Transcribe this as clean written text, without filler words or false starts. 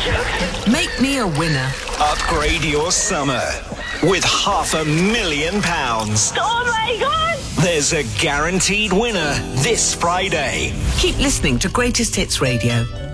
Make me a winner. Upgrade your summer with £500,000. Oh my God! There's a guaranteed winner this Friday. Keep listening to Greatest Hits Radio.